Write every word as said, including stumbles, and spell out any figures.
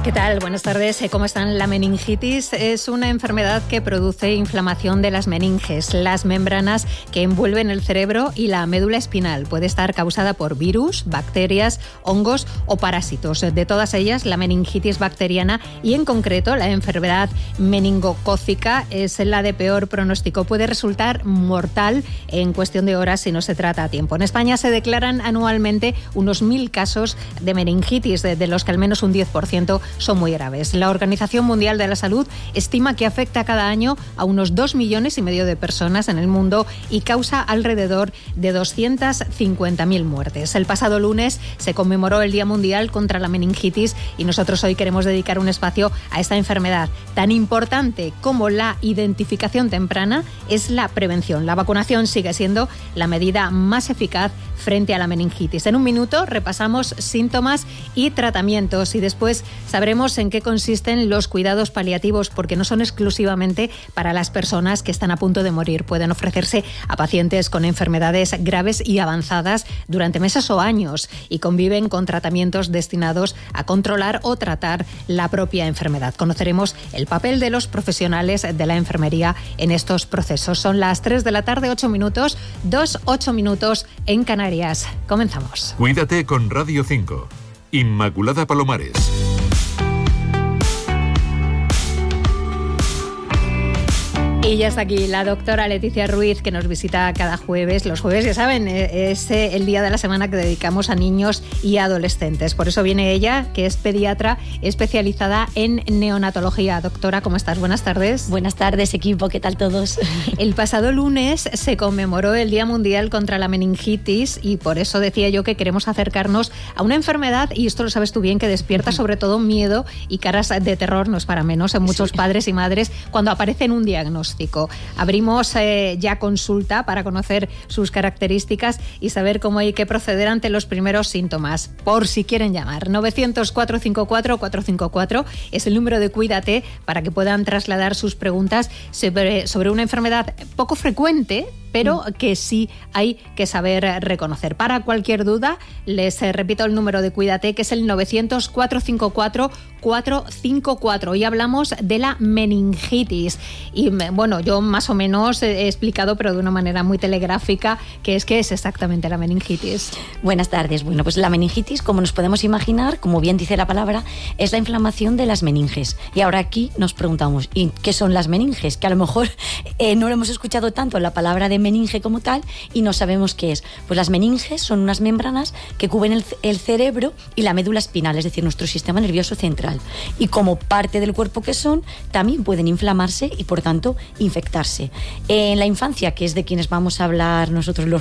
¿Qué tal? Buenas tardes. ¿Cómo están? La meningitis es una enfermedad que produce inflamación de las meninges, las membranas que envuelven el cerebro y la médula espinal. Puede estar causada por virus, bacterias, hongos o parásitos. De todas ellas, la meningitis bacteriana y en concreto la enfermedad meningocócica es la de peor pronóstico. Puede resultar mortal en cuestión de horas si no se trata a tiempo. En España se declaran anualmente unos mil casos de meningitis, de los que al menos un diez por ciento son muy graves. La Organización Mundial de la Salud estima que afecta cada año a unos dos millones y medio de personas en el mundo y causa alrededor de doscientas cincuenta mil muertes. El pasado lunes se conmemoró el Día Mundial contra la Meningitis y nosotros hoy queremos dedicar un espacio a esta enfermedad. Tan importante como la identificación temprana es la prevención. La vacunación sigue siendo la medida más eficaz frente a la meningitis. En un minuto repasamos síntomas y tratamientos y después sabremos en qué consisten los cuidados paliativos, porque no son exclusivamente para las personas que están a punto de morir. Pueden ofrecerse a pacientes con enfermedades graves y avanzadas durante meses o años y conviven con tratamientos destinados a controlar o tratar la propia enfermedad. Conoceremos el papel de los profesionales de la enfermería en estos procesos. Son las tres de la tarde, ocho minutos, dos, ocho minutos en Canarias. Comenzamos. Cuídate con Radio cinco. Inmaculada Palomares. Y ya está aquí la doctora Leticia Ruiz, que nos visita cada jueves. Los jueves, ya saben, es el día de la semana que dedicamos a niños y adolescentes. Por eso viene ella, que es pediatra especializada en neonatología. Doctora, ¿cómo estás? Buenas tardes. Buenas tardes, equipo. ¿Qué tal todos? El pasado lunes se conmemoró el Día Mundial contra la Meningitis y por eso decía yo que queremos acercarnos a una enfermedad, y esto lo sabes tú bien, que despierta sobre todo miedo y caras de terror, no es para menos, en muchos sí. padres y madres cuando aparece en un diagnóstico. Abrimos eh, ya consulta para conocer sus características y saber cómo hay que proceder ante los primeros síntomas. Por si quieren llamar, novecientos, cuatrocientos cincuenta y cuatro, cuatrocientos cincuenta y cuatro es el número de Cuídate para que puedan trasladar sus preguntas sobre, sobre una enfermedad poco frecuente, pero que sí hay que saber reconocer. Para cualquier duda, les repito el número de Cuídate, que es el novecientos, cuatrocientos cincuenta y cuatro, cuatrocientos cincuenta y cuatro. Hoy hablamos de la meningitis. Y bueno, yo más o menos he explicado, pero de una manera muy telegráfica, qué es, qué es exactamente la meningitis. Buenas tardes. Bueno, pues la meningitis, como nos podemos imaginar, como bien dice la palabra, es la inflamación de las meninges. Y ahora aquí nos preguntamos, ¿y qué son las meninges? Que a lo mejor eh, no lo hemos escuchado tanto la palabra de meninge como tal y no sabemos qué es. Pues las meninges son unas membranas que cubren el, el cerebro y la médula espinal, es decir, nuestro sistema nervioso central. Y como parte del cuerpo que son, también pueden inflamarse y por tanto infectarse. En la infancia, que es de quienes vamos a hablar nosotros los